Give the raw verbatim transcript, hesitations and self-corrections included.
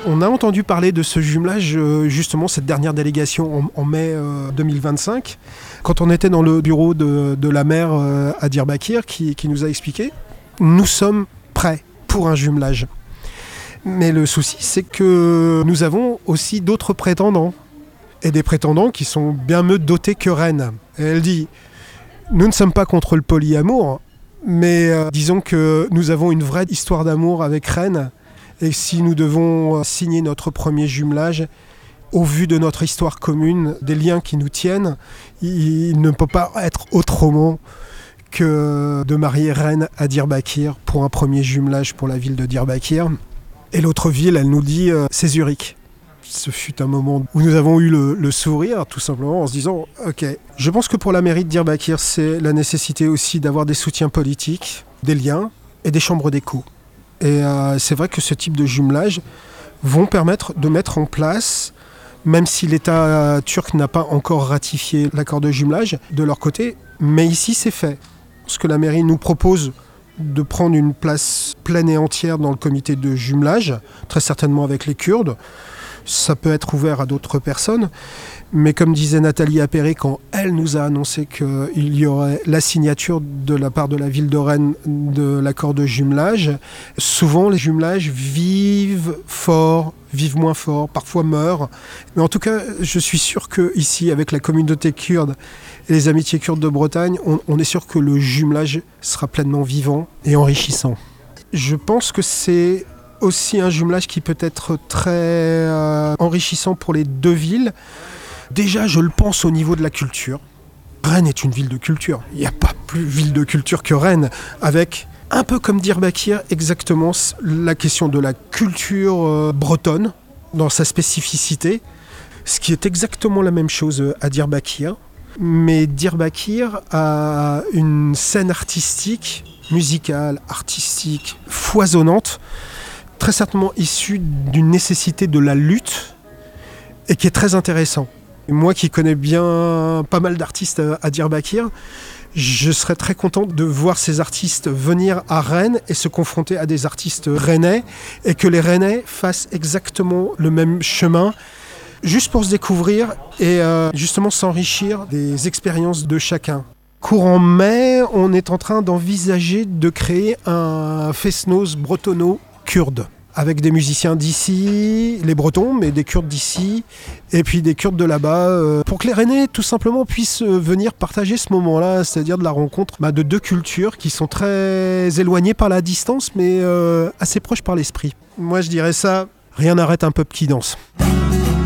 On a entendu parler de ce jumelage, euh, justement, cette dernière délégation en, en mai euh, deux mille vingt-cinq, quand on était dans le bureau de, de la maire euh, à Diyarbakir, qui, qui nous a expliqué « Nous sommes prêts pour un jumelage ». Mais le souci, c'est que nous avons aussi d'autres prétendants, et des prétendants qui sont bien mieux dotés que Rennes. Et elle dit « Nous ne sommes pas contre le polyamour, mais euh, disons que nous avons une vraie histoire d'amour avec Rennes, et si nous devons signer notre premier jumelage, au vu de notre histoire commune, des liens qui nous tiennent, il ne peut pas être autrement que de marier Rennes à Diyarbakir pour un premier jumelage pour la ville de Diyarbakir. Et l'autre ville, elle nous dit, euh, c'est Zurich. Ce fut un moment où nous avons eu le, le sourire, tout simplement, en se disant « Ok, je pense que pour la mairie de Diyarbakir, c'est la nécessité aussi d'avoir des soutiens politiques, des liens et des chambres d'écho. » Et euh, c'est vrai que ce type de jumelage vont permettre de mettre en place, même si l'État turc n'a pas encore ratifié l'accord de jumelage de leur côté, mais ici c'est fait. Ce que la mairie nous propose de prendre une place pleine et entière dans le comité de jumelage, très certainement avec les Kurdes. Ça peut être ouvert à d'autres personnes, mais comme disait Nathalie Appéré, quand elle nous a annoncé qu'il y aurait la signature de la part de la ville de Rennes de l'accord de jumelage, souvent les jumelages vivent fort, vivent moins fort, parfois meurent. Mais en tout cas, je suis sûr qu'ici, avec la communauté kurde et les amitiés kurdes de Bretagne, on, on est sûr que le jumelage sera pleinement vivant et enrichissant. Je pense que c'est aussi un jumelage qui peut être très euh, enrichissant pour les deux villes. Déjà, je le pense au niveau de la culture. Rennes est une ville de culture. Il n'y a pas plus ville de culture que Rennes, avec, un peu comme Diyarbakir, exactement la question de la culture euh, bretonne, dans sa spécificité, ce qui est exactement la même chose à Diyarbakir. Mais Diyarbakir a une scène artistique, musicale, artistique, foisonnante, très certainement issu d'une nécessité de la lutte et qui est très intéressant. Et moi qui connais bien pas mal d'artistes à Diyarbakir, je serais très content de voir ces artistes venir à Rennes et se confronter à des artistes rennais et que les Rennais fassent exactement le même chemin juste pour se découvrir et euh, justement s'enrichir des expériences de chacun. Courant mai, on est en train d'envisager de créer un Fest-Noz bretonno kurde, avec des musiciens d'ici, les Bretons, mais des Kurdes d'ici, et puis des Kurdes de là-bas, euh, pour que les Rennais, tout simplement, puissent euh, venir partager ce moment-là, c'est-à-dire de la rencontre bah, de deux cultures qui sont très éloignées par la distance, mais euh, assez proches par l'esprit. Moi, je dirais ça, rien n'arrête un peuple qui danse.